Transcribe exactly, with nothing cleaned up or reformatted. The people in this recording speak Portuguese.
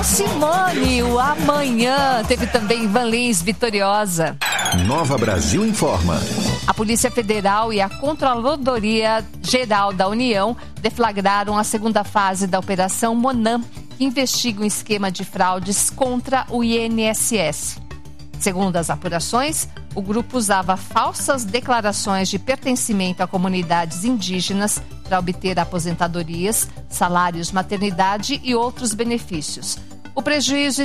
Simone, o Amanhã. Teve também Ivan Lins, Vitoriosa. Nova Brasil informa. A Polícia Federal e a Controladoria Geral da União deflagraram a segunda fase da Operação Monam, que investiga um esquema de fraudes contra o I N S S. Segundo as apurações, o grupo usava falsas declarações de pertencimento a comunidades indígenas para obter aposentadorias, salários, maternidade e outros benefícios. O prejuízo